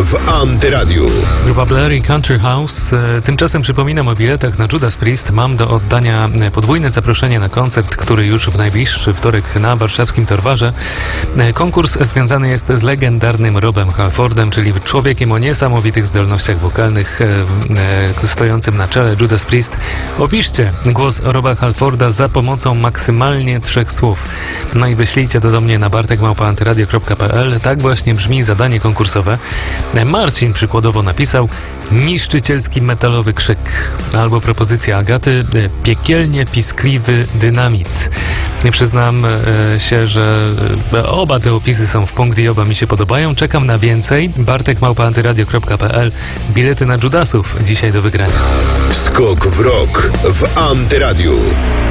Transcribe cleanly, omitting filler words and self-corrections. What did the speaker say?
w Antyradiu. Grupa Blair i Country House. Tymczasem przypominam o biletach na Judas Priest. Mam do oddania podwójne zaproszenie na koncert, który już w najbliższy wtorek na warszawskim Torwarze. Konkurs związany jest z legendarnym Robem Halfordem, czyli człowiekiem o niesamowitych zdolnościach wokalnych, stojącym na czele Judas Priest. Opiszcie głos Roba Halforda za pomocą maksymalnie 3 słów. No i wyślijcie to do mnie na bartek@antyradio.pl. Tak właśnie brzmi zadanie konkursowe. Marcin przykładowo napisał: niszczycielski metalowy krzyk. Albo propozycja Agaty: piekielnie piskliwy dynamit. Przyznam się, że oba te opisy są w punkt i oba mi się podobają. Czekam na więcej. bartek@antyradio.pl. Bilety na Judasów dzisiaj do wygrania. Skok w rok w Antyradiu.